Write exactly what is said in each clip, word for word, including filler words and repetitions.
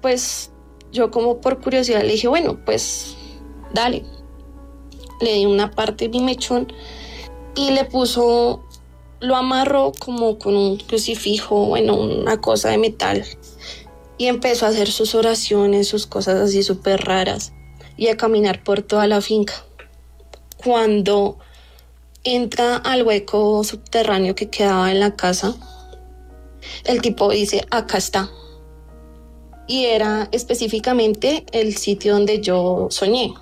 pues yo como por curiosidad le dije, bueno, pues dale. Le di una parte de mi mechón y le puso, lo amarró como con un crucifijo, bueno, una cosa de metal. Y empezó a hacer sus oraciones, sus cosas así súper raras y a caminar por toda la finca. Cuando entra al hueco subterráneo que quedaba en la casa, el tipo dice, acá está. Y era específicamente el sitio donde yo soñé.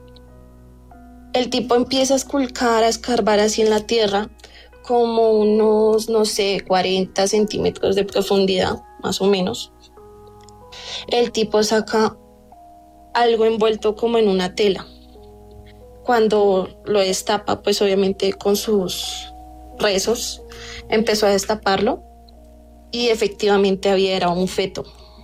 El tipo empieza a esculcar, a escarbar así en la tierra, como unos, no sé, cuarenta centímetros de profundidad, más o menos. El tipo saca algo envuelto como en una tela. Cuando lo destapa, pues obviamente con sus rezos, empezó a destaparlo y efectivamente había, era un feto.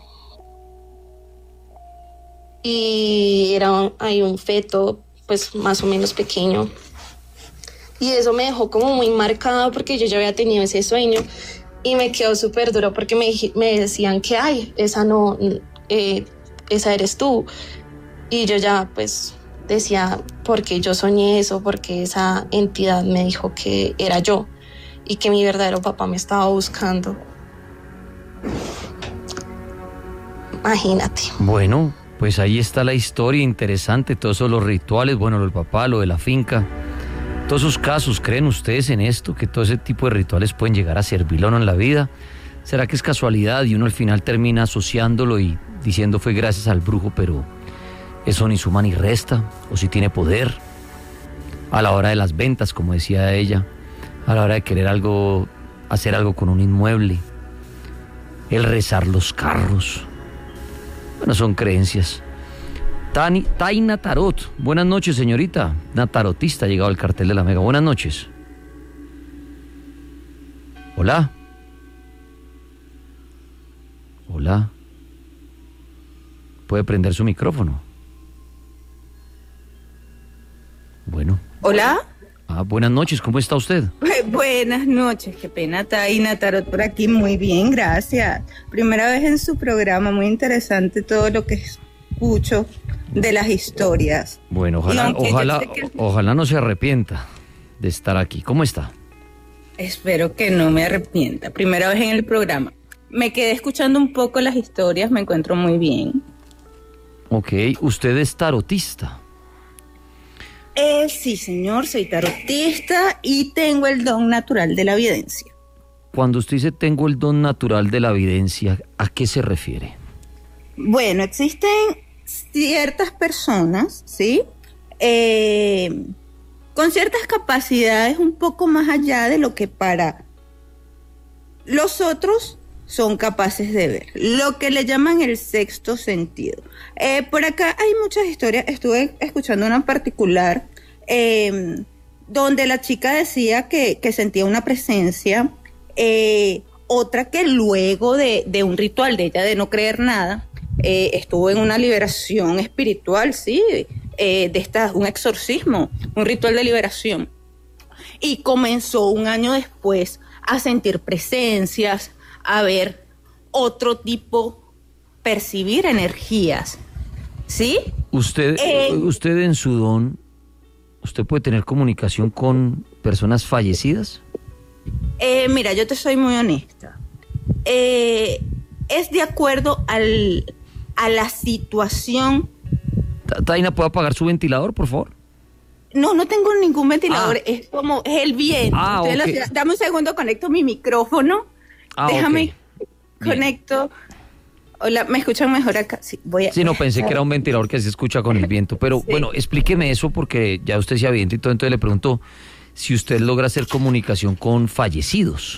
Y era ahí un feto, pues más o menos pequeño. Y eso me dejó como muy marcado porque yo ya había tenido ese sueño y me quedó súper duro porque me, me decían que, ay, esa no, eh, esa eres tú. Y yo ya pues decía, porque yo soñé eso, porque esa entidad me dijo que era yo y que mi verdadero papá me estaba buscando. Imagínate. Bueno, pues ahí está la historia interesante, todos esos los rituales, bueno, lo del papá, lo de la finca, todos esos casos. ¿Creen ustedes en esto? Que todo ese tipo de rituales pueden llegar a servirle o no en la vida. ¿Será que es casualidad y uno al final termina asociándolo y diciendo fue gracias al brujo, pero eso ni suma ni resta, o si tiene poder a la hora de las ventas, como decía ella, a la hora de querer algo, hacer algo con un inmueble, el rezar los carros? Bueno, son creencias. Tani, Taina Tarot, buenas noches, señorita. Una tarotista ha llegado al cartel de la Mega. Buenas noches. Hola. Hola. ¿Puede prender su micrófono? Bueno. Hola. Ah, buenas noches, ¿cómo está usted? Buenas noches, qué pena, Taina Tarot por aquí, muy bien, gracias. Primera vez en su programa, muy interesante todo lo que escucho de las historias. Bueno, ojalá, ojalá, que... ojalá no se arrepienta de estar aquí. ¿Cómo está? Espero que no me arrepienta. Primera vez en el programa. Me quedé escuchando un poco las historias, me encuentro muy bien. Ok, ¿usted es tarotista? Eh, sí, señor, soy tarotista y tengo el don natural de la evidencia. Cuando usted dice tengo el don natural de la evidencia, ¿a qué se refiere? Bueno, existen ciertas personas, ¿sí? Eh, con ciertas capacidades un poco más allá de lo que para los otros son capaces de ver, lo que le llaman el sexto sentido. Eh, por acá hay muchas historias, estuve escuchando una en particular eh, donde la chica decía que, que sentía una presencia, eh, otra que luego de, de un ritual de ella de no creer nada, eh, estuvo en una liberación espiritual, sí, eh, de esta, un exorcismo, un ritual de liberación, y comenzó un año después a sentir presencias, a ver otro tipo, percibir energías, ¿sí? Usted, eh, usted en su don, ¿usted puede tener comunicación con personas fallecidas? Eh, mira, yo te soy muy honesta. Eh, es de acuerdo al, a la situación. Taina, ¿puede apagar su ventilador, por favor? No, no tengo ningún ventilador, ah. es como, es el viento. Ah, okay. la, dame un segundo, conecto mi micrófono. Ah, Déjame, okay. conecto. Hola, ¿me escuchan mejor acá? Sí, voy a... Sí, no, pensé que era un ventilador que se escucha con el viento, pero sí. Bueno, explíqueme eso porque ya usted sea vidente y todo, entonces le pregunto si usted logra hacer comunicación con fallecidos.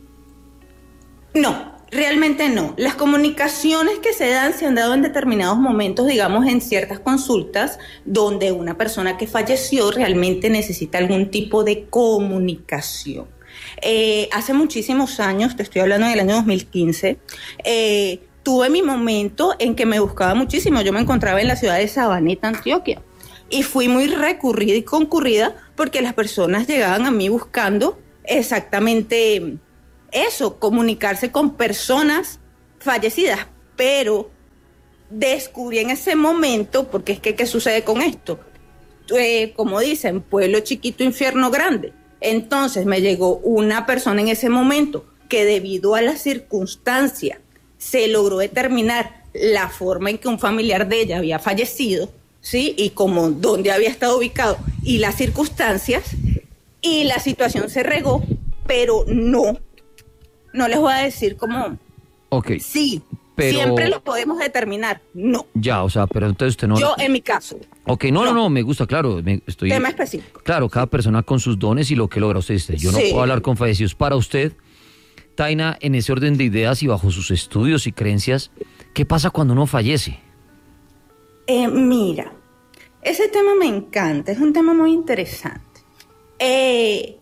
No, realmente no. Las comunicaciones que se dan se han dado en determinados momentos, digamos, en ciertas consultas, donde una persona que falleció realmente necesita algún tipo de comunicación. Eh, hace muchísimos años, te estoy hablando del año dos mil quince, eh, tuve mi momento en que me buscaba muchísimo. Yo me encontraba en la ciudad de Sabaneta, Antioquia, y fui muy recurrida y concurrida porque las personas llegaban a mí buscando exactamente eso, comunicarse con personas fallecidas, pero descubrí en ese momento, porque es que, ¿qué sucede con esto? Eh, como dicen, pueblo chiquito, infierno grande. Entonces me llegó una persona en ese momento que debido a la circunstancia se logró determinar la forma en que un familiar de ella había fallecido, ¿sí? Y como dónde había estado ubicado y las circunstancias, y la situación se regó, pero no, no les voy a decir cómo, Ok. sí, pero... siempre lo podemos determinar, no. Ya, o sea, pero entonces usted no... Yo en mi caso. Ok, no, no, no, no me gusta, claro, me, estoy... Tema específico. Claro, cada persona con sus dones y lo que logra usted. Yo no Sí. puedo hablar con fallecidos. Para usted, Taina, en ese orden de ideas y bajo sus estudios y creencias, ¿qué pasa cuando uno fallece? Eh, mira, ese tema me encanta, es un tema muy interesante. Eh,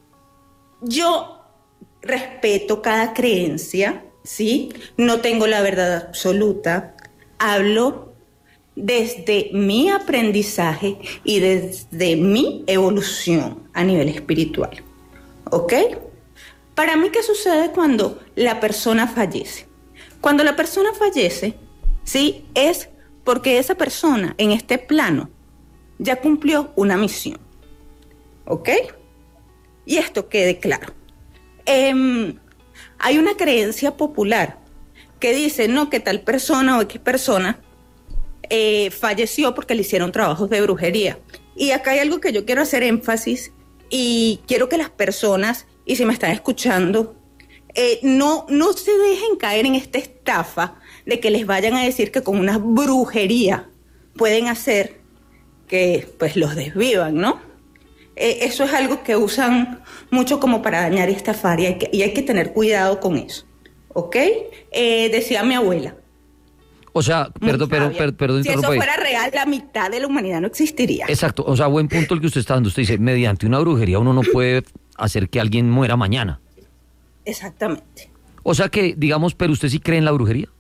yo respeto cada creencia, ¿sí? No tengo la verdad absoluta. Hablo desde mi aprendizaje y desde mi evolución a nivel espiritual, ¿ok? Para mí, ¿qué sucede cuando la persona fallece? Cuando la persona fallece, ¿sí? Es porque esa persona en este plano ya cumplió una misión, ¿ok? Y esto quede claro. Eh, hay una creencia popular que dice, no, que tal persona o X persona eh, falleció porque le hicieron trabajos de brujería. Y acá hay algo que yo quiero hacer énfasis y quiero que las personas, y si me están escuchando, eh, no, no se dejen caer en esta estafa de que les vayan a decir que con una brujería pueden hacer que pues los desvivan, ¿no? Eh, eso es algo que usan mucho como para dañar y estafar y hay que, y hay que tener cuidado con eso, ¿ok? Eh, decía mi abuela. O sea, perdón, pero, per, perdón, si eso fuera real, la mitad de la humanidad no existiría. Exacto, o sea, buen punto el que usted está dando. Usted dice, mediante una brujería uno no puede hacer que alguien muera mañana. Exactamente. O sea que, digamos, pero usted sí cree en la brujería.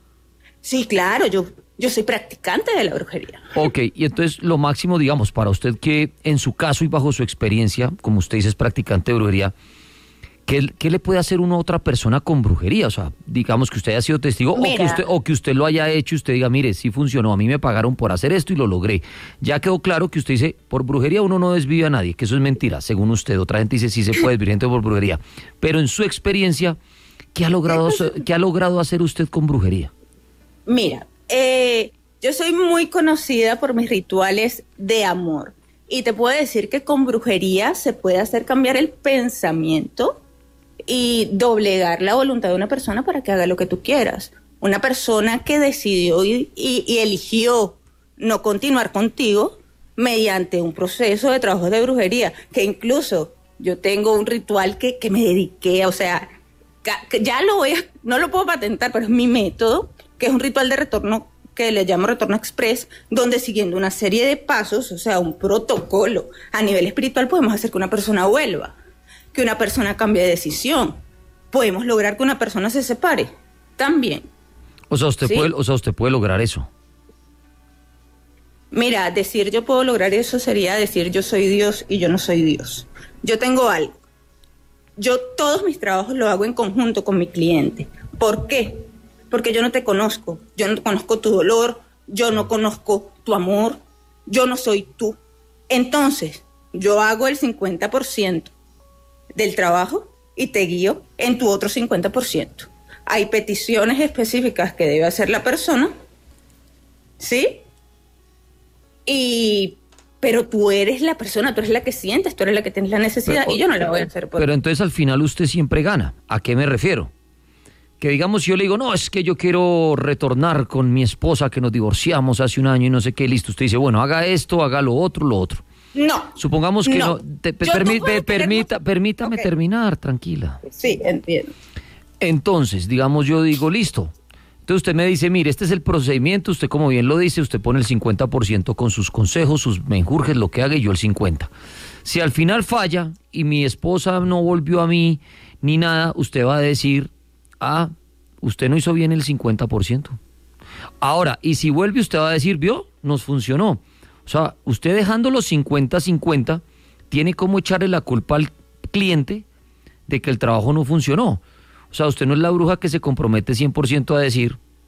Sí, claro, yo, yo soy practicante de la brujería. Ok, y entonces lo máximo, digamos, para usted que en su caso y bajo su experiencia, como usted dice, es practicante de brujería, ¿qué, qué le puede hacer uno a otra persona con brujería? O sea, digamos que usted haya sido testigo o que, usted, o que usted lo haya hecho y usted diga, mire, sí funcionó, a mí me pagaron por hacer esto y lo logré. Ya quedó claro que usted dice, por brujería uno no desvive a nadie, que eso es mentira, según usted. Otra gente dice, sí se puede desvivir gente por brujería. Pero en su experiencia, ¿qué ha logrado, qué ha logrado hacer usted con brujería? Mira, eh, yo soy muy conocida por mis rituales de amor y te puedo decir que con brujería se puede hacer cambiar el pensamiento y doblegar la voluntad de una persona para que haga lo que tú quieras. Una persona que decidió y, y, y eligió no continuar contigo mediante un proceso de trabajo de brujería, que incluso yo tengo un ritual que, que me dediqué, o sea, que ya lo voy a, no lo puedo patentar, pero es mi método, que es un ritual de retorno que le llamo retorno express, donde siguiendo una serie de pasos, o sea, un protocolo a nivel espiritual, podemos hacer que una persona vuelva, que una persona cambie de decisión, podemos lograr que una persona se separe, también. O sea, usted, ¿sí? puede, o sea, usted puede lograr eso. Mira, decir yo puedo lograr eso sería decir yo soy Dios y yo no soy Dios. Yo tengo algo. Yo todos mis trabajos los hago en conjunto con mi cliente. ¿Por qué? Porque yo no te conozco, yo no conozco tu dolor, yo no conozco tu amor, yo no soy tú. Entonces, yo hago el cincuenta por ciento del trabajo y te guío en tu otro cincuenta por ciento. Hay peticiones específicas que debe hacer la persona, ¿sí? Y... pero tú eres la persona, tú eres la que sientes, tú eres la que tienes la necesidad pero, y yo no la voy a hacer por Pero entonces al final usted siempre gana. ¿A qué me refiero? Que digamos, si yo le digo, no, es que yo quiero retornar con mi esposa que nos divorciamos hace un año y no sé qué, listo. Usted dice, bueno, haga esto, haga lo otro, lo otro. No. Supongamos que no. no te, permí, te, permita, permítame okay. terminar, tranquila. Sí, entiendo. Entonces, digamos, yo digo, listo. Entonces usted me dice, mire, este es el procedimiento, usted como bien lo dice, usted pone el cincuenta por ciento con sus consejos, sus menjurjes, lo que haga y yo el cincuenta por ciento. Si al final falla y mi esposa no volvió a mí ni nada, usted va a decir, ah, usted no hizo bien el cincuenta por ciento. Ahora, y si vuelve usted va a decir, vio, nos funcionó. O sea, usted dejando los cincuenta cincuenta, tiene como echarle la culpa al cliente de que el trabajo no funcionó. O sea, usted no es la bruja que se compromete cien por ciento a decir,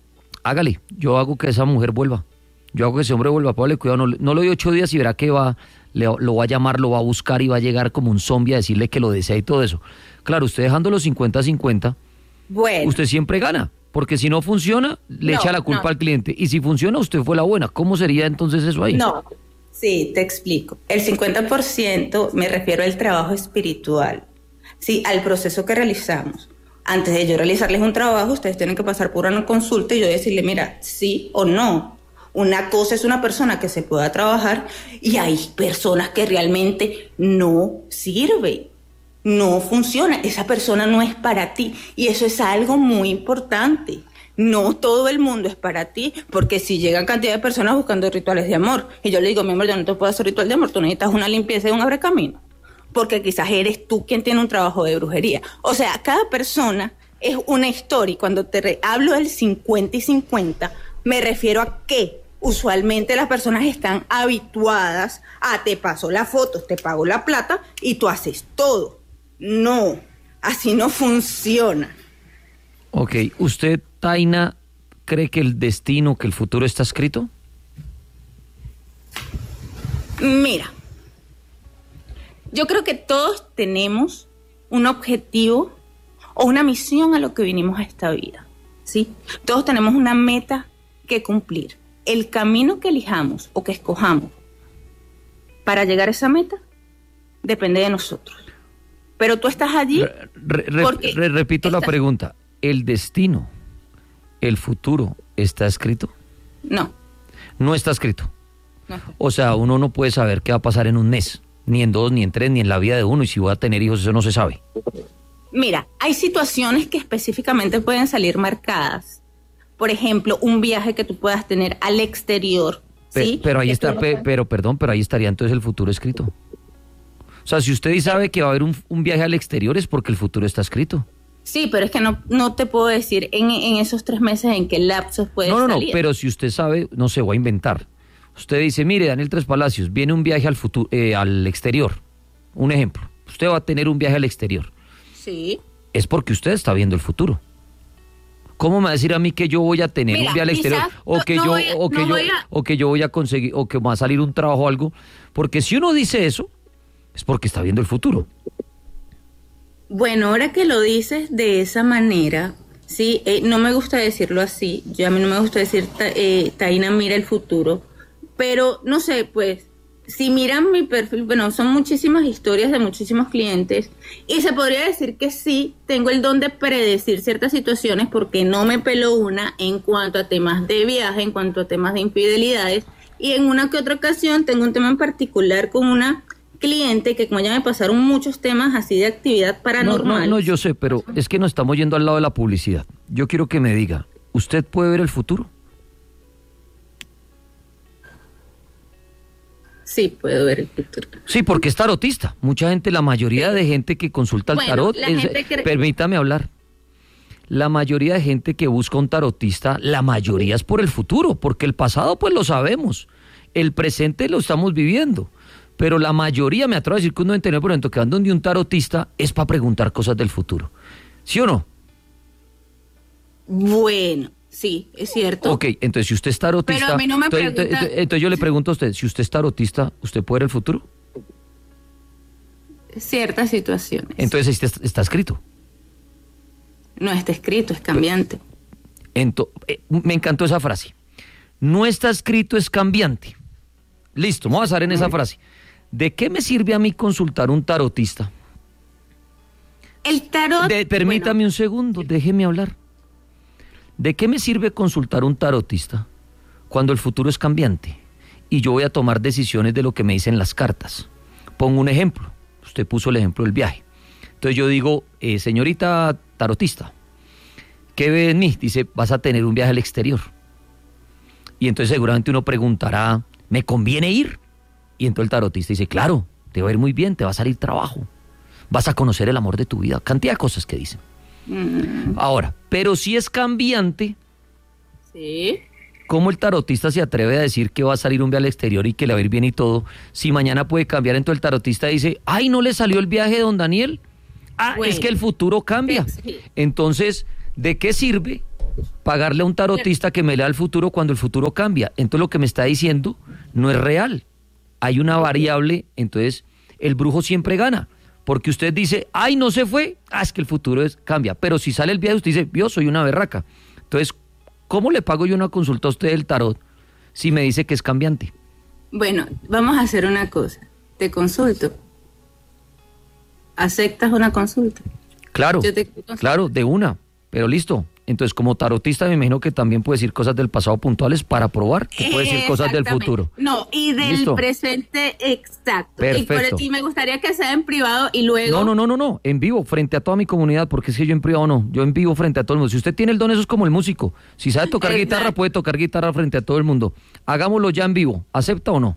hágale, yo hago que esa mujer vuelva. Yo hago que ese hombre vuelva, póngale cuidado, no, no lo doy ocho días y verá que va, le, lo va a llamar, lo va a buscar y va a llegar como un zombie a decirle que lo desea y todo eso. Claro, usted dejando los cincuenta cincuenta, Bueno, usted siempre gana, porque si no funciona, le No, echa la culpa no. al cliente. Y si funciona, usted fue la buena. ¿Cómo sería entonces eso ahí? no, sí, te explico. El cincuenta por ciento me refiero al trabajo espiritual, sí, al proceso que realizamos. Antes de yo realizarles un trabajo, ustedes tienen que pasar por una consulta y yo decirle, mira, sí o no. Una cosa es una persona que se pueda trabajar y hay personas que realmente no sirven, no funciona. Esa persona no es para ti y eso es algo muy importante. No todo el mundo es para ti, porque si llegan cantidad de personas buscando rituales de amor y yo le digo, mi amor, yo no te puedo hacer ritual de amor, tú necesitas una limpieza y un abrecamino, porque quizás eres tú quien tiene un trabajo de brujería. O sea, cada persona es una historia y cuando te re- hablo del cincuenta y cincuenta, me refiero a que usualmente las personas están habituadas a te paso las fotos, te pago la plata y tú haces todo. No, así no funciona. Ok, ¿usted, Taina, cree que el destino, que el futuro está escrito? Mira, yo creo que todos tenemos un objetivo o una misión a lo que vinimos a esta vida, ¿sí? Todos tenemos una meta que cumplir. El camino que elijamos o que escojamos para llegar a esa meta depende de nosotros. Pero tú estás allí Re- re- porque re- repito la estás- pregunta. ¿El destino, el futuro, está escrito? No, No está escrito. no. O sea, uno no puede saber qué va a pasar en un mes, ni en dos, ni en tres, ni en la vida de uno, y si voy a tener hijos, eso no se sabe. Mira, hay situaciones que específicamente pueden salir marcadas. Por ejemplo, un viaje que tú puedas tener al exterior. Pe- ¿sí? pero ahí Que está, tú no pe- puedas- pero perdón, pero ahí estaría entonces el futuro escrito. O sea, si usted sabe que va a haber un, un viaje al exterior es porque el futuro está escrito. Sí, pero es que no, no te puedo decir en, en esos tres meses en qué lapsos puede No, no, no, salir. pero si usted sabe, no se va a inventar. Usted dice, mire, Daniel Tres Palacios, viene un viaje al futuro, eh, al exterior. Un ejemplo, usted va a tener un viaje al exterior. Sí. Es porque usted está viendo el futuro. ¿Cómo me va a decir a mí que yo voy a tener Mira, un viaje al exterior quizás o no- que no yo voy a- o que no yo voy a- o que yo voy a conseguir o que va a salir un trabajo o algo? Porque si uno dice eso es porque está viendo el futuro. Bueno, ahora que lo dices de esa manera, sí, eh, no me gusta decirlo así. Yo a mí no me gusta decir, ta- eh, Taina mira el futuro, pero no sé, pues, si miran mi perfil, bueno, son muchísimas historias de muchísimos clientes y se podría decir que sí, tengo el don de predecir ciertas situaciones porque no me peló una en cuanto a temas de viaje, en cuanto a temas de infidelidades y en una que otra ocasión tengo un tema en particular con una cliente que como ya me pasaron muchos temas así de actividad No, paranormal. no, no, yo sé, pero es que nos estamos yendo al lado de la publicidad. Yo quiero que me diga, ¿usted puede ver el futuro? Sí, puedo ver el futuro. Sí, porque es tarotista. Mucha gente, la mayoría de gente que consulta el Bueno, tarot, la es- gente cree- permítame hablar. La mayoría de gente que busca un tarotista, la mayoría es por el futuro, porque el pasado pues lo sabemos, el presente lo estamos viviendo, pero la mayoría, me atrevo a decir que un noventa y nueve por ciento que van donde un tarotista es para preguntar cosas del futuro. ¿Sí o no? Bueno, sí, es cierto. Ok, entonces si usted es tarotista, Pero a mí no me entonces, pregunta- entonces- entonces yo le pregunto a usted, si usted es tarotista, ¿usted puede ver el futuro? Ciertas situaciones. Entonces está, está escrito. No está escrito, es cambiante. Ento- eh, me encantó esa frase. No está escrito, es cambiante. Listo, vamos a basar en esa frase. ¿De qué me sirve a mí consultar un tarotista? El tarot. De- permítame bueno, un segundo, déjeme hablar. ¿De qué me sirve consultar un tarotista cuando el futuro es cambiante y yo voy a tomar decisiones de lo que me dicen las cartas? Pongo un ejemplo. Usted puso el ejemplo del viaje. Entonces yo digo, eh, señorita tarotista, ¿qué ve en mí? Dice, vas a tener un viaje al exterior. Y entonces seguramente uno preguntará, ¿me conviene ir? Y entonces el tarotista dice, claro, te va a ir muy bien, te va a salir trabajo, vas a conocer el amor de tu vida, cantidad de cosas que dicen. mm, Ahora, pero si es cambiante, sí. ¿cómo el tarotista se atreve a decir que va a salir un viaje al exterior y que le va a ir bien y todo? Si mañana puede cambiar, entonces el tarotista dice, ay, ¿no le salió el viaje de don Daniel? Ah, Bueno. es que el futuro cambia. Sí. Entonces, ¿de qué sirve pagarle a un tarotista que me lea el futuro cuando el futuro cambia. Entonces lo que me está diciendo no es real. Hay una variable, entonces el brujo siempre gana. Porque usted dice, ay, no se fue, ah, es que el futuro es, cambia. Pero si sale el viaje, usted dice, yo soy una berraca. Entonces, ¿cómo le pago yo una consulta a usted del tarot si me dice que es cambiante? Bueno, vamos a hacer una cosa. Te consulto. ¿Aceptas una consulta? Claro, Yo te- claro, de una, pero listo. Entonces, como tarotista me imagino que también puede decir cosas del pasado puntuales para probar que puede decir cosas del Exactamente. futuro. No, y del ¿Listo? presente exacto. Perfecto. Y, por- y me gustaría que sea en privado y luego... No, no, no, no, no, en vivo, frente a toda mi comunidad, porque es que yo en privado no, yo en vivo frente a todo el mundo. Si usted tiene el don, eso es como el músico. Si sabe tocar Exacto. guitarra, puede tocar guitarra frente a todo el mundo. Hagámoslo ya en vivo, ¿acepta o no?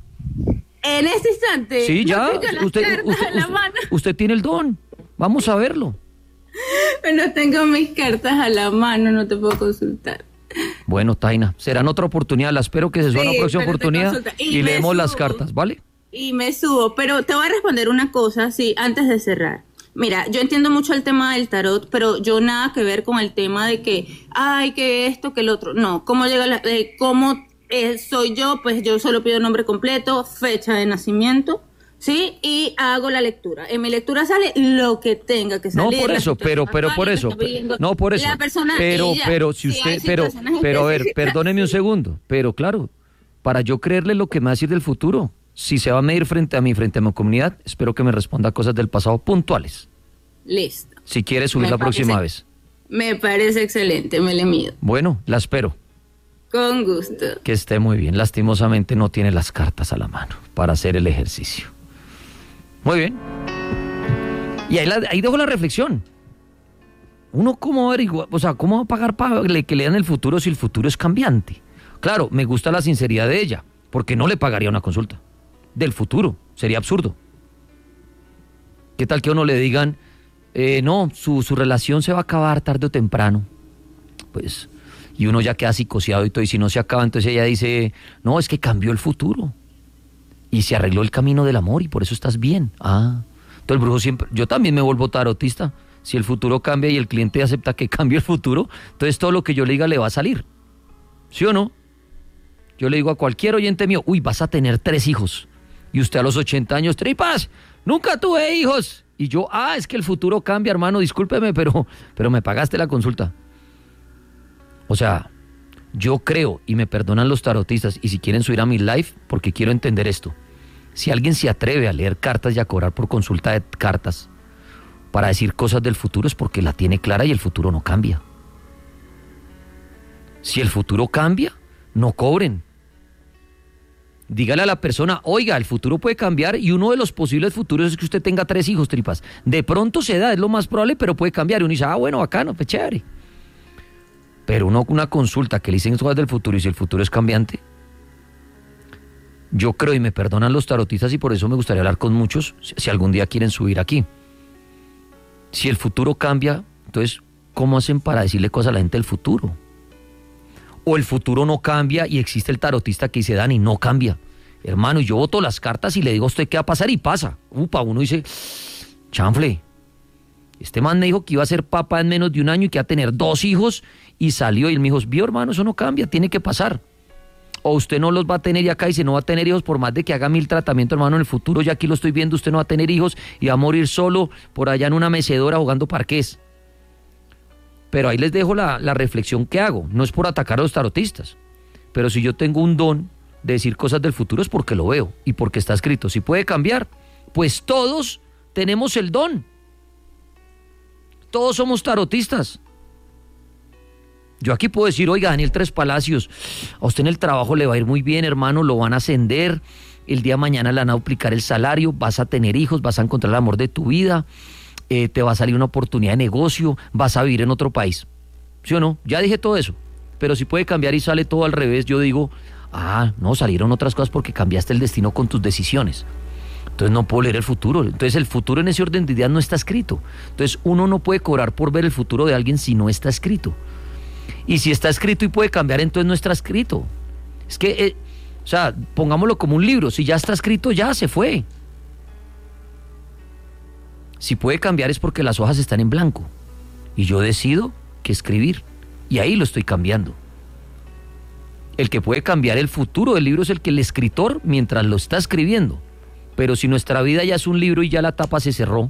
En este instante... Sí, no ya, tengo las usted, cartas usted, a la usted- mano. usted tiene el don, vamos a verlo. No tengo mis cartas a la mano, no te puedo consultar. Bueno, Taina, será en otra oportunidad, la espero que se suba Sí, una próxima pero te oportunidad consulta. y, Y me leemos las subo. cartas, ¿vale? Y me subo, pero te voy a responder una cosa, sí, antes de cerrar. Mira, yo entiendo mucho el tema del tarot, pero yo nada que ver con el tema de que, ay, que esto, que el otro. No, cómo llega la, eh, cómo eh, soy yo, pues yo solo pido nombre completo, fecha de nacimiento, ¿sí? Y hago la lectura. En mi lectura sale lo que tenga que No salir. por la eso, pero situación pero por actual, eso, lo que está viviendo no por eso. la persona, Pero ella. pero si Sí, usted, hay pero situaciones pero a ver, específicas. perdóneme un segundo, pero claro, para yo creerle lo que me va a decir del futuro, si se va a medir frente a mí, frente a mi comunidad, espero que me responda cosas del pasado puntuales. Listo. Si quiere subir Me la próxima parece- vez. Me parece excelente, me le mido. Bueno, la espero. Con gusto. Que esté muy bien. Lastimosamente no tiene las cartas a la mano para hacer el ejercicio. Muy bien. Y ahí, la- ahí dejo la reflexión. Uno cómo averigua, o sea, cómo va a pagar para que le dan el futuro si el futuro es cambiante. Claro, me gusta la sinceridad de ella, porque no le pagaría una consulta del futuro. Sería absurdo. ¿Qué tal que a uno le digan, eh, no, su, su relación se va a acabar tarde o temprano? Pues, y uno ya queda psicoseado y todo, y si no se acaba, entonces ella dice, no, es que cambió el futuro. Y se arregló el camino del amor y por eso estás bien. Ah, entonces el brujo siempre, yo también me vuelvo tarotista. Si el futuro cambia y el cliente acepta que cambie el futuro, entonces todo lo que yo le diga le va a salir. ¿Sí o no? Yo le digo a cualquier oyente mío, uy, vas a tener tres hijos. Y usted a los ochenta años, tripas, nunca tuve hijos. Y yo, ah, es que el futuro cambia, hermano, discúlpeme, pero, pero me pagaste la consulta. O sea, yo creo, y me perdonan los tarotistas, y si quieren subir a mi live, porque quiero entender esto. Si alguien se atreve a leer cartas y a cobrar por consulta de cartas para decir cosas del futuro es porque la tiene clara y el futuro no cambia. Si el futuro cambia, no cobren. Dígale a la persona, oiga, el futuro puede cambiar y uno de los posibles futuros es que usted tenga tres hijos, tripas. De pronto se da, es lo más probable, pero puede cambiar. Y uno dice, ah, bueno, bacano, pues chévere. Pero uno una consulta que le dicen cosas del futuro y si el futuro es cambiante, yo creo, y me perdonan los tarotistas y por eso me gustaría hablar con muchos, si, si algún día quieren subir aquí. Si el futuro cambia, entonces, ¿cómo hacen para decirle cosas a la gente del futuro? O el futuro no cambia y existe el tarotista que dice, Dani, no cambia. Hermano, yo boto las cartas y le digo a usted qué va a pasar y pasa. Upa, uno dice, chanfle, este man me dijo que iba a ser papá en menos de un año y que iba a tener dos hijos y salió y él me dijo, vio hermano, eso no cambia, tiene que pasar. O usted no los va a tener y acá dice, no va a tener hijos por más de que haga mil tratamientos, hermano, en el futuro ya aquí lo estoy viendo, usted no va a tener hijos y va a morir solo por allá en una mecedora jugando parqués. Pero ahí les dejo la, la reflexión que hago. No es por atacar a los tarotistas. Pero si yo tengo un don de decir cosas del futuro es porque lo veo y porque está escrito. Si puede cambiar, pues todos tenemos el don. Todos somos tarotistas. Yo aquí puedo decir, oiga, Daniel Tres Palacios, a usted en el trabajo le va a ir muy bien, hermano, lo van a ascender. El día de mañana le van a duplicar el salario, vas a tener hijos, vas a encontrar el amor de tu vida. Eh, te va a salir una oportunidad de negocio, vas a vivir en otro país. ¿Sí o no? Ya dije todo eso. Pero si puede cambiar y sale todo al revés, yo digo, ah, no, salieron otras cosas porque cambiaste el destino con tus decisiones. Entonces no puedo leer el futuro. Entonces el futuro en ese orden de ideas no está escrito. Entonces uno no puede cobrar por ver el futuro de alguien si no está escrito. Y si está escrito y puede cambiar, entonces no está escrito. Es que, eh, o sea, pongámoslo como un libro. Si ya está escrito, ya se fue. Si puede cambiar es porque las hojas están en blanco y yo decido qué escribir. Y ahí lo estoy cambiando. El que puede cambiar el futuro del libro es el que el escritor mientras lo está escribiendo. Pero si nuestra vida ya es un libro y ya la tapa se cerró,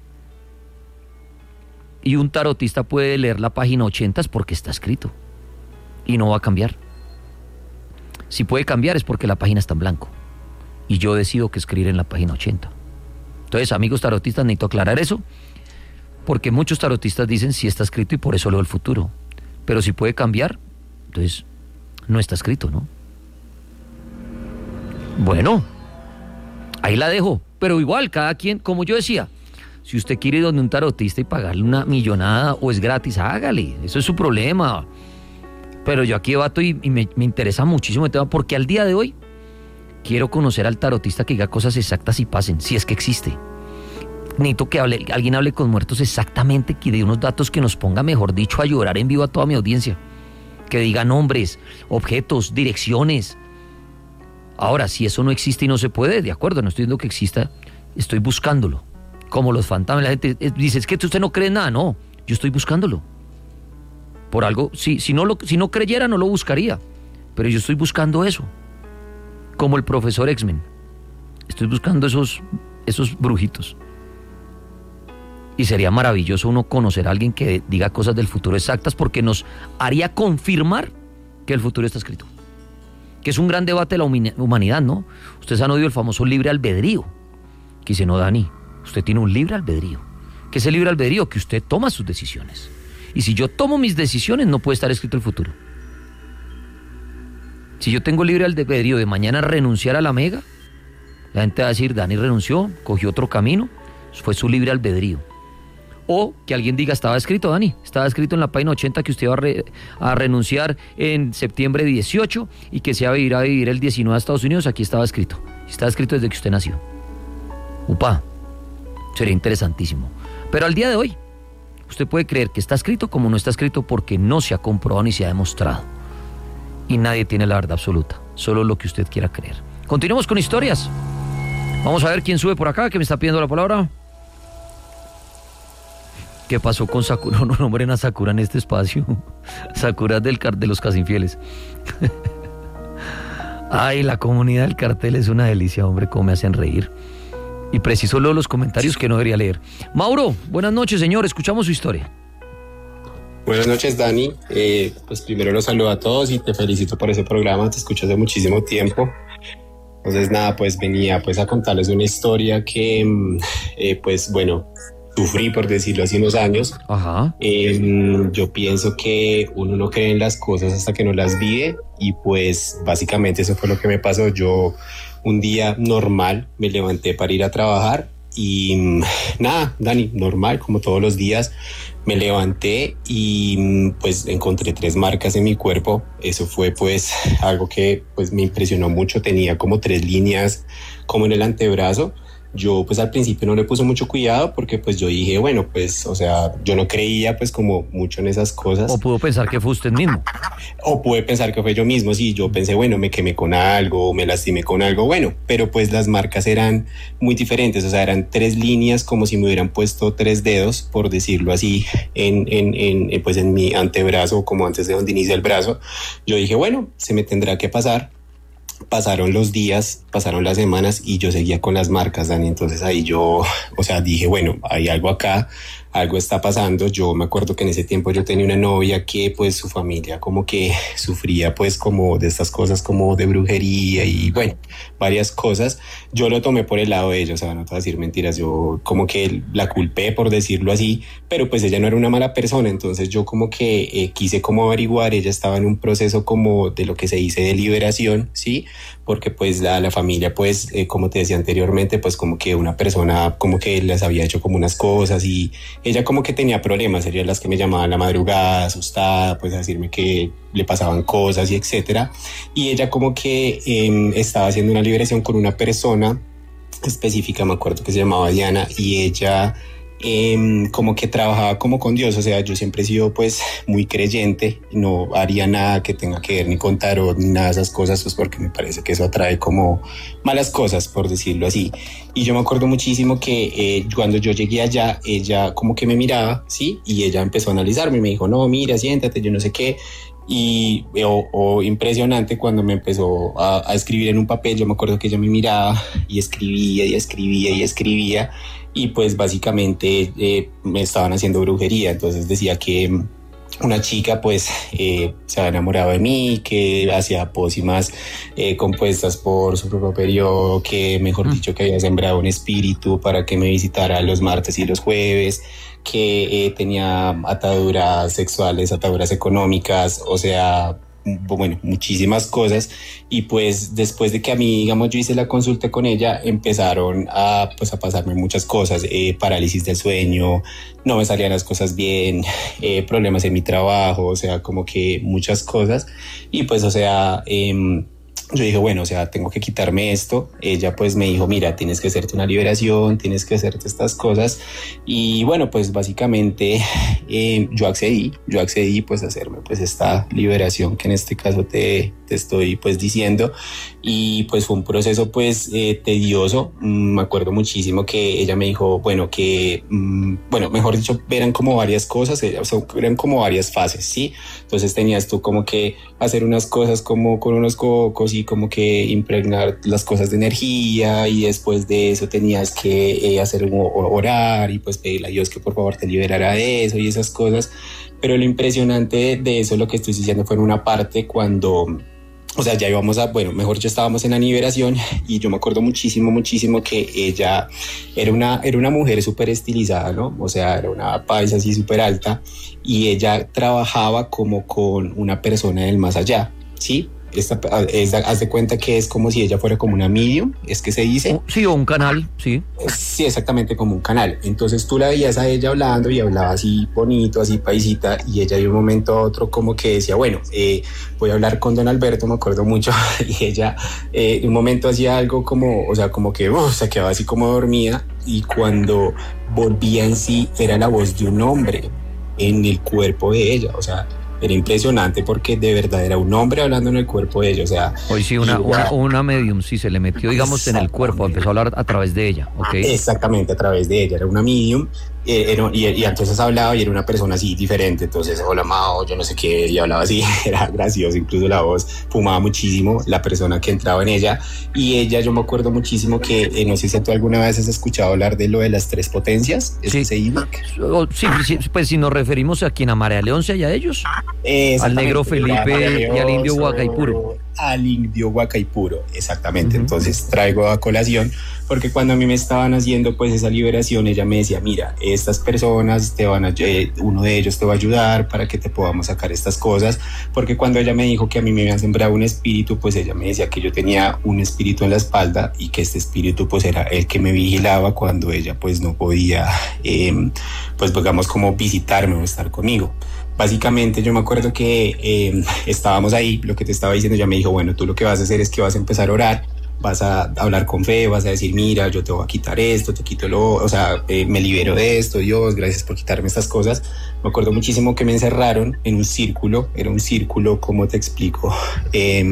y un tarotista puede leer la página ochenta es porque está escrito y no va a cambiar. Si puede cambiar es porque la página está en blanco y yo decido que escribir en la página ochenta. Entonces, amigos tarotistas, necesito aclarar eso, porque muchos tarotistas dicen si está escrito y por eso leo el futuro. Pero si puede cambiar, entonces no está escrito, ¿no? Bueno, ahí la dejo, pero igual, cada quien, como yo decía, si usted quiere ir donde un tarotista y pagarle una millonada o es gratis, hágale, eso es su problema. Pero yo aquí debato y, y me, me interesa muchísimo el tema, porque al día de hoy quiero conocer al tarotista que diga cosas exactas y pasen, si es que existe. Necesito que hable, alguien hable con muertos exactamente, que dé unos datos que nos ponga, mejor dicho, a llorar en vivo a toda mi audiencia. Que diga nombres, objetos, direcciones. Ahora, si eso no existe y no se puede, de acuerdo, no estoy diciendo que exista, estoy buscándolo. Como los fantasmas, la gente dice, es que usted no cree en nada, no, yo estoy buscándolo. Por algo, si, si, no lo, si no creyera no lo buscaría, pero yo estoy buscando eso. Como el profesor X-Men, estoy buscando esos, esos brujitos. Y sería maravilloso uno conocer a alguien que diga cosas del futuro exactas, porque nos haría confirmar que el futuro está escrito. Que es un gran debate de la humanidad, ¿no? Ustedes han oído el famoso libre albedrío. Que dice, no, Dani, usted tiene un libre albedrío. ¿Qué es el libre albedrío? Que usted toma sus decisiones. Y si yo tomo mis decisiones, no puede estar escrito el futuro. Si yo tengo libre albedrío de mañana renunciar a la mega, la gente va a decir, Dani renunció, cogió otro camino, fue su libre albedrío. O que alguien diga, estaba escrito, Dani, estaba escrito en la página ochenta que usted va a, re, a renunciar en septiembre dieciocho y que se va a ir a vivir el diecinueve a Estados Unidos, aquí estaba escrito. Estaba escrito desde que usted nació. Upa, sería interesantísimo. Pero al día de hoy, usted puede creer que está escrito como no está escrito porque no se ha comprobado ni se ha demostrado. Y nadie tiene la verdad absoluta, solo lo que usted quiera creer. Continuemos con historias. Vamos a ver quién sube por acá, que me está pidiendo la palabra. ¿Qué pasó con Sakura? No nombren a Sakura en este espacio. Sakura es del car- de los casi infieles. Ay, la comunidad del cartel es una delicia, hombre, cómo me hacen reír. Y preciso leo los comentarios que no debería leer. Mauro, buenas noches, señor, escuchamos su historia. Buenas noches, Dani. Eh, pues primero los saludo a todos y te felicito por ese programa, te escucho hace muchísimo tiempo. Entonces nada, pues venía pues a contarles una historia que, eh, pues bueno, sufrí, por decirlo así, unos años. Ajá. Eh, yo pienso que uno no cree en las cosas hasta que no las vive y pues básicamente eso fue lo que me pasó. Yo un día normal me levanté para ir a trabajar y nada, Dani, normal, como todos los días, me levanté y pues encontré tres marcas en mi cuerpo. Eso fue pues algo que pues me impresionó mucho. Tenía como tres líneas como en el antebrazo. Yo pues al principio no le puse mucho cuidado porque pues yo dije, bueno, pues, o sea, yo no creía pues como mucho en esas cosas. O pudo pensar que fue usted mismo. O pude pensar que fue yo mismo, sí, yo pensé, bueno, me quemé con algo, me lastimé con algo, bueno, pero pues las marcas eran muy diferentes, o sea, eran tres líneas como si me hubieran puesto tres dedos, por decirlo así, en, en, en, pues en mi antebrazo, como antes de donde inicia el brazo. Yo dije, bueno, se me tendrá que pasar. Pasaron los días, pasaron las semanas y yo seguía con las marcas, Dani. Entonces ahí yo, o sea, dije, bueno, hay algo acá, algo está pasando. Yo me acuerdo que en ese tiempo yo tenía una novia que pues su familia como que sufría pues como de estas cosas como de brujería y bueno, varias cosas. Yo lo tomé por el lado de ella, o sea, no te voy a decir mentiras, yo como que la culpé, por decirlo así, pero pues ella no era una mala persona. Entonces yo como que eh, quise como averiguar, ella estaba en un proceso como de lo que se dice de liberación, ¿sí? Porque pues la, la familia pues eh, como te decía anteriormente, pues como que una persona como que les había hecho como unas cosas y ella como que tenía problemas, serían las que me llamaban la madrugada asustada, pues a decirme que le pasaban cosas y etcétera. Y ella como que eh, estaba haciendo una liberación con una persona específica, me acuerdo que se llamaba Diana, y ella eh, como que trabajaba como con Dios, o sea, yo siempre he sido pues muy creyente, no haría nada que tenga que ver ni con tarot ni nada de esas cosas, pues porque me parece que eso atrae como malas cosas, por decirlo así. Y yo me acuerdo muchísimo que eh, cuando yo llegué allá, ella como que me miraba, ¿sí? Y ella empezó a analizarme y me dijo, no, mira, siéntate, yo no sé qué. Y o, o impresionante cuando me empezó a, a escribir en un papel. Yo me acuerdo que ella me miraba y escribía y escribía y escribía y pues básicamente eh, me estaban haciendo brujería. Entonces decía que una chica pues eh, se había enamorado de mí, que hacía pócimas eh, compuestas por su propio periodo, que mejor dicho que había sembrado un espíritu para que me visitara los martes y los jueves, que eh, tenía ataduras sexuales, ataduras económicas, o sea, bueno, muchísimas cosas. Y pues después de que a mí, digamos, yo hice la consulta con ella, empezaron a, pues, a pasarme muchas cosas, eh, parálisis del sueño, no me salían las cosas bien, eh, problemas en mi trabajo, o sea, como que muchas cosas. Y pues, o sea, eh, yo dije, bueno, o sea, tengo que quitarme esto. Ella pues me dijo, mira, tienes que hacerte una liberación, tienes que hacerte estas cosas. Y bueno, pues básicamente eh, yo accedí, yo accedí pues a hacerme pues esta liberación que en este caso te, te estoy pues diciendo. Y pues fue un proceso pues eh, tedioso. Mm, me acuerdo muchísimo que ella me dijo, bueno, que, mm, bueno, mejor dicho, eran como varias cosas, o sea, eran como varias fases, ¿sí? Entonces tenías tú como que hacer unas cosas como con unos cocos y como que impregnar las cosas de energía, y después de eso tenías que eh, hacer un orar y pues pedirle a Dios que por favor te liberara de eso y esas cosas. Pero lo impresionante de eso, lo que estoy diciendo, fue en una parte cuando, o sea, ya íbamos a, bueno, mejor ya estábamos en la liberación, y yo me acuerdo muchísimo, muchísimo que ella era una, era una mujer súper estilizada, ¿no? O sea, era una paisa así súper alta, y ella trabajaba como con una persona del más allá, ¿sí? Esta, es, haz de cuenta que es como si ella fuera como una medium, es que se dice. Sí, o un canal, sí. Sí, exactamente, como un canal. Entonces tú la veías a ella hablando y hablaba así bonito, así paisita, y ella de un momento a otro como que decía, bueno, eh, voy a hablar con don Alberto, me acuerdo mucho, y ella eh, de un momento hacía algo como, o sea, como que uh, se quedaba así como dormida, y cuando volvía en sí era la voz de un hombre en el cuerpo de ella, o sea, era impresionante porque de verdad era un hombre hablando en el cuerpo de ella, o sea... Hoy sí, una, una, una medium, sí, se le metió, digamos, en el cuerpo, empezó a hablar a través de ella, ¿ok? Exactamente, a través de ella, era una medium, eh, era, y, y entonces hablaba y era una persona así diferente, entonces, hola Mao, yo no sé qué, y hablaba así, era gracioso, incluso la voz fumaba muchísimo, la persona que entraba en ella, y ella, yo me acuerdo muchísimo que, eh, no sé si tú alguna vez has escuchado hablar de lo de las tres potencias, ¿es sí. sí, sí, sí, pues si nos referimos a quien, a María Leonce y a ellos, al negro Felipe y al indio Huacaipuro. Al indio Huacaipuro, exactamente. Uh-huh. Entonces traigo a colación porque cuando a mí me estaban haciendo pues esa liberación, ella me decía, mira, estas personas te van a, eh, uno de ellos te va a ayudar para que te podamos sacar estas cosas, porque cuando ella me dijo que a mí me habían sembrado un espíritu, pues ella me decía que yo tenía un espíritu en la espalda y que este espíritu pues era el que me vigilaba cuando ella pues no podía eh, pues digamos como visitarme o estar conmigo. Básicamente yo me acuerdo que eh, estábamos ahí, lo que te estaba diciendo, ella me dijo, bueno, tú lo que vas a hacer es que vas a empezar a orar, vas a hablar con fe, vas a decir, mira, yo te voy a quitar esto, te quito lo, o sea, eh, me libero de esto, Dios, gracias por quitarme estas cosas. Me acuerdo muchísimo que me encerraron en un círculo, era un círculo, ¿cómo te explico? Eh,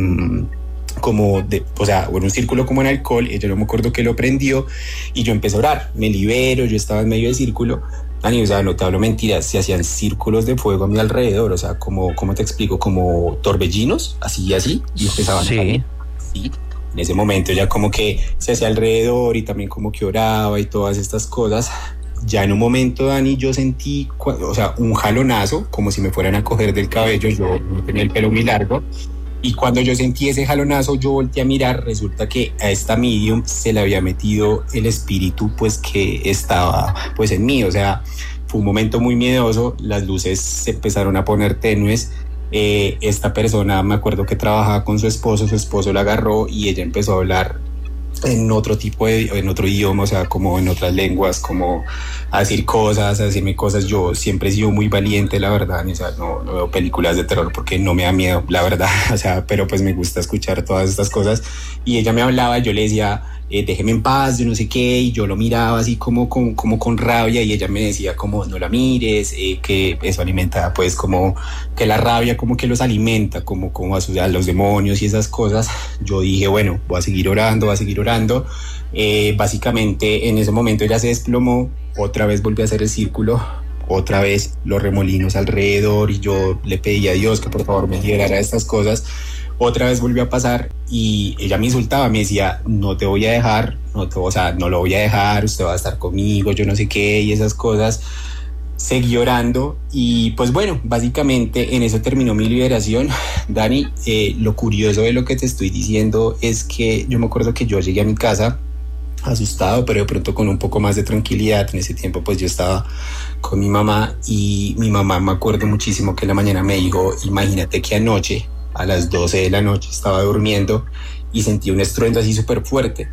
como de, o sea, bueno, un círculo como en alcohol, ella no me acuerdo que lo prendió y yo empecé a orar, me libero, yo estaba en medio del círculo. Dani, o sea, no te hablo mentiras, se hacían círculos de fuego a mi alrededor, o sea, como, ¿cómo te explico? Como torbellinos, así y así, y empezaban sí. a salir. Sí. En ese momento ya como que se hacía alrededor y también como que oraba y todas estas cosas. Ya en un momento, Dani, yo sentí, o sea, un jalonazo, como si me fueran a coger del cabello, yo tenía el pelo muy largo. Y cuando yo sentí ese jalonazo, yo volteé a mirar, resulta que a esta medium se le había metido el espíritu pues que estaba pues en mí, o sea, fue un momento muy miedoso, las luces se empezaron a poner tenues, eh, esta persona, me acuerdo que trabajaba con su esposo, su esposo la agarró y ella empezó a hablar en otro tipo de, en otro idioma, o sea, como en otras lenguas, como a decir cosas, a decirme cosas. Yo siempre he sido muy valiente, la verdad, o sea, no, no veo películas de terror porque no me da miedo, la verdad, o sea, pero pues me gusta escuchar todas estas cosas, y ella me hablaba, yo le decía eh, déjeme en paz, yo no sé qué, y yo lo miraba así como con, como con rabia, y ella me decía como no la mires, eh, que eso alimenta pues como que la rabia como que los alimenta, como, como a, sus, a los demonios y esas cosas. Yo dije, bueno, voy a seguir orando, voy a seguir orando. Eh, básicamente en ese momento ella se desplomó, otra vez volví a hacer el círculo, otra vez los remolinos alrededor, y yo le pedí a Dios que por favor me liberara de estas cosas. Otra vez volvió a pasar y ella me insultaba, me decía, no te voy a dejar, no te, o sea, no lo voy a dejar, usted va a estar conmigo, yo no sé qué, y esas cosas. Seguí orando y pues bueno, básicamente en eso terminó mi liberación. Dani, eh, lo curioso de lo que te estoy diciendo es que yo me acuerdo que yo llegué a mi casa asustado, pero de pronto con un poco más de tranquilidad. En ese tiempo pues yo estaba con mi mamá, y mi mamá, me acuerdo muchísimo que en la mañana me dijo, imagínate que anoche a las doce de la noche estaba durmiendo y sentí un estruendo así súper fuerte.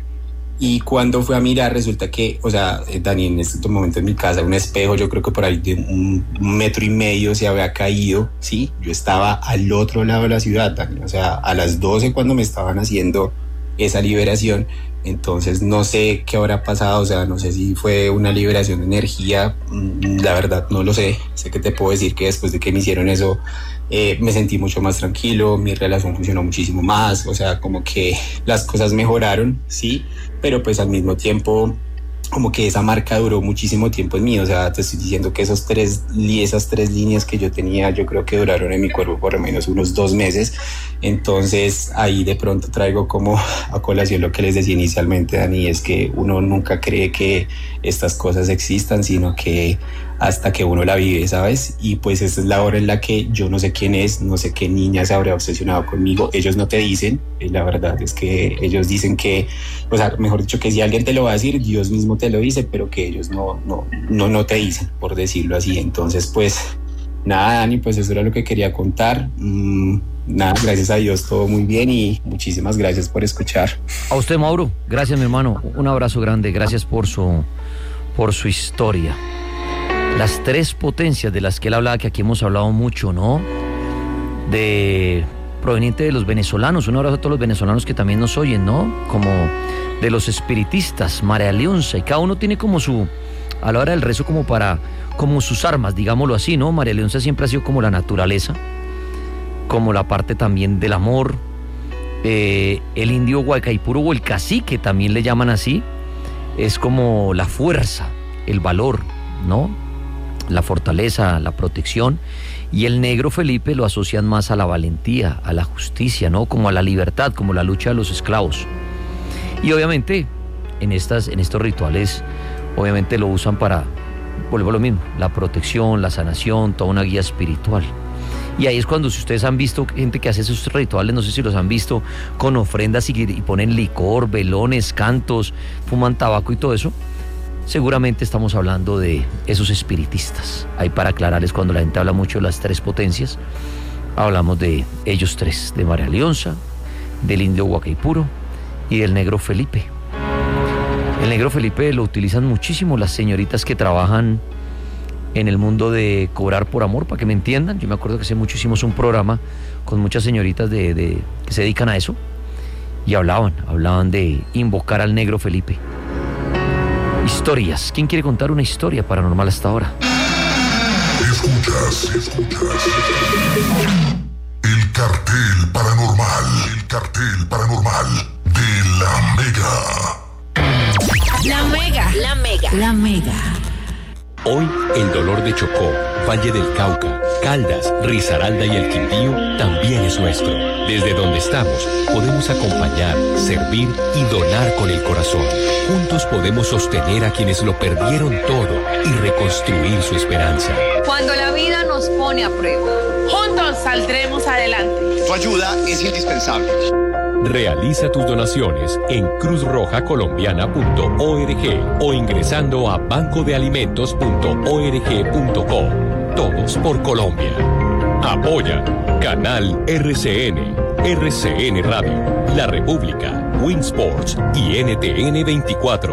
Y cuando fui a mirar, resulta que, o sea, Dani, en este momento en mi casa, un espejo, yo creo que por ahí de un metro y medio se había caído, ¿sí? Yo estaba al otro lado de la ciudad, Dani, o sea, a las doce cuando me estaban haciendo esa liberación. Entonces no sé qué habrá pasado, o sea, no sé si fue una liberación de energía, la verdad no lo sé. Sé que te puedo decir que después de que me hicieron eso, eh, me sentí mucho más tranquilo, mi relación funcionó muchísimo más, o sea, como que las cosas mejoraron, sí, pero pues al mismo tiempo como que esa marca duró muchísimo tiempo en mí. O sea, te estoy diciendo que esos tres, esas tres líneas que yo tenía, yo creo que duraron en mi cuerpo por lo menos unos dos meses. Entonces ahí de pronto traigo como a colación lo que les decía inicialmente, Dani, es que uno nunca cree que estas cosas existan, sino que hasta que uno la vive, ¿sabes? Y pues esta es la hora en la que yo no sé quién es, no sé qué niña se habrá obsesionado conmigo. Ellos no te dicen, la verdad es que ellos dicen que, o sea, mejor dicho, que si alguien te lo va a decir, Dios mismo te lo dice, pero que ellos no, no, no, no te dicen, por decirlo así. Entonces, pues, nada, Dani, pues eso era lo que quería contar. Mm, nada, gracias a Dios, todo muy bien y muchísimas gracias por escuchar. A usted, Mauro, gracias, mi hermano. Un abrazo grande, gracias por su, por su historia. Las tres potencias de las que él hablaba, que aquí hemos hablado mucho, ¿no? De proveniente de los venezolanos. Un abrazo a todos los venezolanos que también nos oyen, ¿no? Como de los espiritistas, María Leonza, y cada uno tiene como su, a la hora del rezo, como para, como sus armas, digámoslo así, ¿no? María Leonza siempre ha sido como la naturaleza, como la parte también del amor. Eh, el indio Guaycaipuro, o el cacique también le llaman así, es como la fuerza, el valor, ¿no? La fortaleza, la protección. Y el negro Felipe lo asocian más a la valentía, a la justicia, ¿no? Como a la libertad, como la lucha de los esclavos. Y obviamente en, estas, en estos rituales, obviamente lo usan para, vuelvo a lo mismo, la protección, la sanación, toda una guía espiritual. Y ahí es cuando, si ustedes han visto gente que hace esos rituales, no sé si los han visto, con ofrendas y, y ponen licor, velones, cantos, fuman tabaco y todo eso, seguramente estamos hablando de esos espiritistas. Ahí para aclararles, cuando la gente habla mucho de las tres potencias, hablamos de ellos tres, de María Leonza, del indio Guaycaipuro y del negro Felipe. El negro Felipe lo utilizan muchísimo las señoritas que trabajan en el mundo de cobrar por amor, para que me entiendan. Yo me acuerdo que hace mucho hicimos un programa con muchas señoritas de, de, que se dedican a eso, y hablaban, hablaban de invocar al negro Felipe. Historias. ¿Quién quiere contar una historia paranormal hasta ahora? Escuchas, escuchas. El cartel paranormal, el cartel paranormal de La Mega. La Mega, La Mega, La Mega. Hoy, el dolor de Chocó, Valle del Cauca, Caldas, Risaralda y el Quindío también es nuestro. Desde donde estamos, podemos acompañar, servir y donar con el corazón. Juntos podemos sostener a quienes lo perdieron todo y reconstruir su esperanza. Cuando la vida nos pone a prueba, juntos saldremos adelante. Tu ayuda es indispensable. Realiza tus donaciones en cruz roja colombiana punto org o ingresando a banco de alimentos punto org punto co. Todos por Colombia. Apoya Canal R C N, R C N Radio, La República, Winsports y N T N veinticuatro.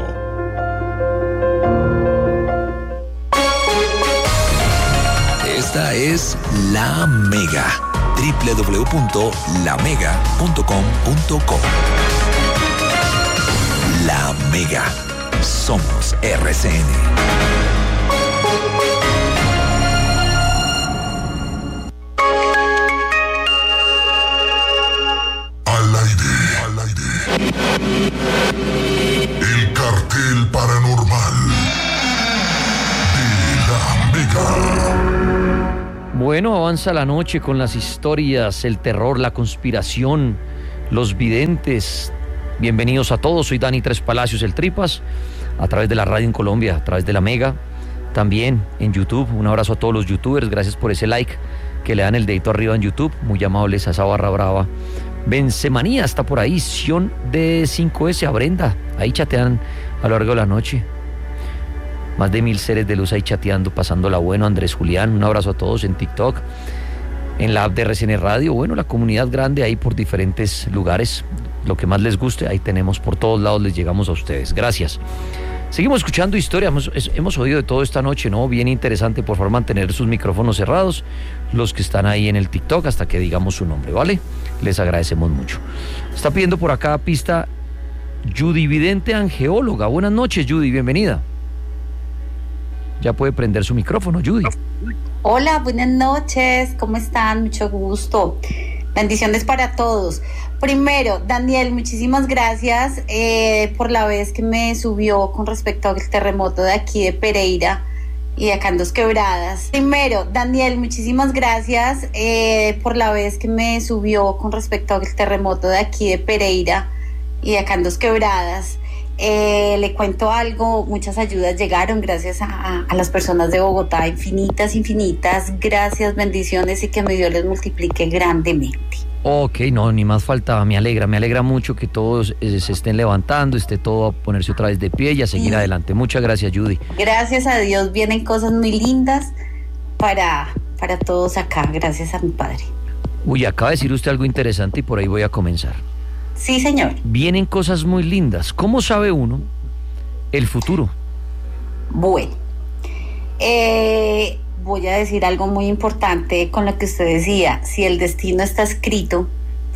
Esta es La Mega. doble u doble u doble u punto la mega punto com punto co. La Mega. Somos R C N. El cartel paranormal de la Mega. Bueno, avanza la noche con las historias, el terror, la conspiración, los videntes. Bienvenidos a todos, soy Dani Tres Palacios, el Tripas, a través de la radio en Colombia, a través de la Mega, también en YouTube. Un abrazo a todos los youtubers, gracias por ese like que le dan el dedito arriba en YouTube, muy amables a esa barra brava. Bencemanía está por ahí, Sion de cinco ese, a Brenda, ahí chatean a lo largo de la noche. Más de mil seres de luz ahí chateando, pasándola bueno. Andrés Julián, un abrazo a todos en TikTok, en la app de R C N Radio. Bueno, la comunidad grande ahí por diferentes lugares, lo que más les guste, ahí tenemos, por todos lados les llegamos a ustedes. Gracias. Seguimos escuchando historias, hemos, hemos oído de todo esta noche, ¿no? Bien interesante, por favor mantener sus micrófonos cerrados, los que están ahí en el TikTok, hasta que digamos su nombre, ¿vale? Les agradecemos mucho. Está pidiendo por acá pista Judy Vidente, angeóloga. Buenas noches, Judy, bienvenida. Ya puede prender su micrófono, Judy. Hola, buenas noches, ¿cómo están? Mucho gusto. Bendiciones para todos. Primero, Daniel, muchísimas gracias eh, por la vez que me subió con respecto al terremoto de aquí de Pereira y de acá en Dos Quebradas. Primero, Daniel, muchísimas gracias eh, por la vez que me subió con respecto al terremoto de aquí de Pereira y de acá en Dos Quebradas. Eh, le cuento algo, muchas ayudas llegaron gracias a, a las personas de Bogotá, infinitas, infinitas, gracias, bendiciones y que mi Dios les multiplique grandemente. Ok, no, ni más faltaba, me alegra, me alegra mucho que todos eh, se estén levantando, esté todo a ponerse otra vez de pie y a seguir sí. adelante. Muchas gracias, Judy. Gracias a Dios, vienen cosas muy lindas para, para todos acá, gracias a mi Padre. Uy, acaba de decir usted algo interesante y por ahí voy a comenzar. Sí, señor. Vienen cosas muy lindas. ¿Cómo sabe uno el futuro? Bueno, eh, voy a decir algo muy importante con lo que usted decía. Si el destino está escrito,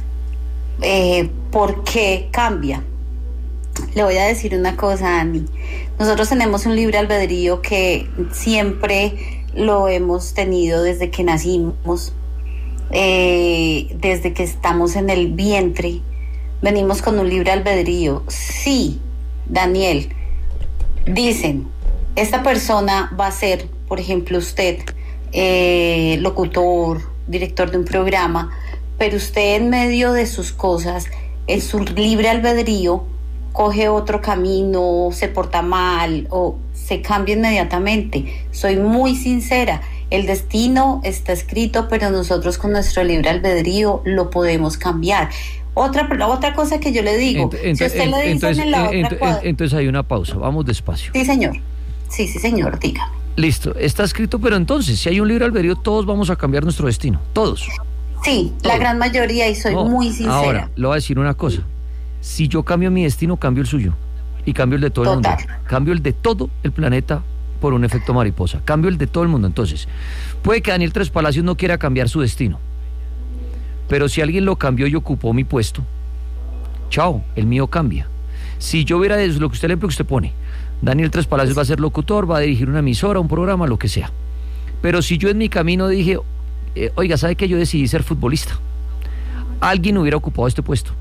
eh, ¿por qué cambia? Le voy a decir una cosa, Ani. Nosotros tenemos un libre albedrío que siempre lo hemos tenido desde que nacimos, eh, desde que estamos en el vientre. Venimos con un libre albedrío. Sí, Daniel, dicen, esta persona va a ser, por ejemplo, usted, eh, locutor, director de un programa, pero usted en medio de sus cosas, en su libre albedrío, coge otro camino, se porta mal o se cambia inmediatamente. Soy muy sincera, el destino está escrito, pero nosotros con nuestro libre albedrío lo podemos cambiar. Otra, otra cosa que yo le digo, ent, si usted ent, le dice entonces, en la ent, otra cuadra... Entonces hay una pausa, vamos despacio. Sí, señor. Sí, sí, señor, dígame. Listo, está escrito, pero entonces, si hay un libre albedrío, todos vamos a cambiar nuestro destino, todos. Sí, todos. La gran mayoría, y soy no, muy sincera. Ahora, le voy a decir una cosa. Si yo cambio mi destino, cambio el suyo. Y cambio el de todo Total. el mundo. Cambio el de todo el planeta por un efecto mariposa. Cambio el de todo el mundo. Entonces, puede que Daniel Tres Palacios no quiera cambiar su destino. Pero si alguien lo cambió y ocupó mi puesto, chao, el mío cambia. Si yo hubiera eso, lo que usted le que usted pone, Daniel Tres Palacios va a ser locutor, va a dirigir una emisora, un programa, lo que sea. Pero si yo en mi camino dije, eh, oiga, ¿sabe que yo decidí ser futbolista? Alguien hubiera ocupado este puesto.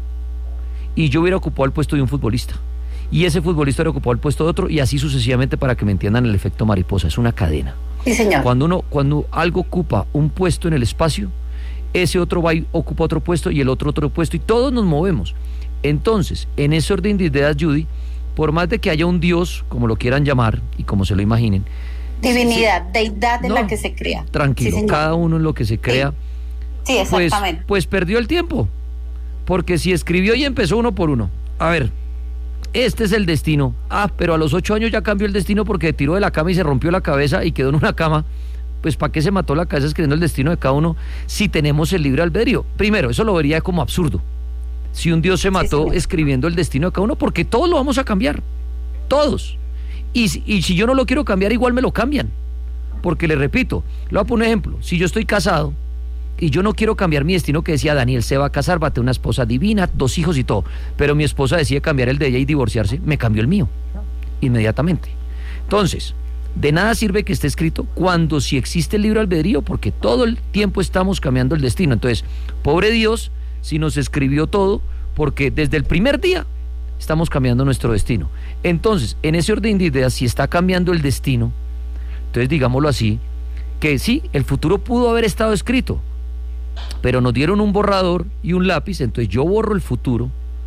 Y yo hubiera ocupado el puesto de un futbolista. Y ese futbolista hubiera ocupado el puesto de otro, y así sucesivamente, para que me entiendan el efecto mariposa. Es una cadena. Sí, señor. Cuando uno, cuando algo ocupa un puesto en el espacio, ese otro va y ocupa otro puesto y el otro otro puesto y todos nos movemos. Entonces, en ese orden de ideas, Judy, por más de que haya un Dios, como lo quieran llamar y como se lo imaginen, divinidad, se, deidad en no, la que se crea. Tranquilo, sí, cada uno en lo que se crea. Sí, sí, exactamente. Pues, pues perdió el tiempo, porque si escribió y empezó uno por uno. A ver, este es el destino. Ah, pero a los ocho años ya cambió el destino porque tiró de la cama y se rompió la cabeza y quedó en una cama. Pues ¿para qué se mató la cabeza escribiendo el destino de cada uno si tenemos el libre albedrío? Primero, eso lo vería como absurdo. Si un Dios se mató sí, sí. escribiendo el destino de cada uno, porque todos lo vamos a cambiar. Todos. Y, y si yo no lo quiero cambiar, igual me lo cambian. Porque le repito, le voy a poner un ejemplo. Si yo estoy casado y yo no quiero cambiar mi destino que decía Daniel se va a casar, va a tener una esposa divina, dos hijos y todo, pero mi esposa decide cambiar el de ella y divorciarse, me cambió el mío, inmediatamente. Entonces, de nada sirve que esté escrito cuando sí existe el libre albedrío, porque todo el tiempo estamos cambiando el destino. Entonces, pobre Dios, si nos escribió todo, porque desde el primer día estamos cambiando nuestro destino. Entonces, en ese orden de ideas, si está cambiando el destino, entonces digámoslo así, que sí, el futuro pudo haber estado escrito, pero nos dieron un borrador y un lápiz, entonces yo borro el futuro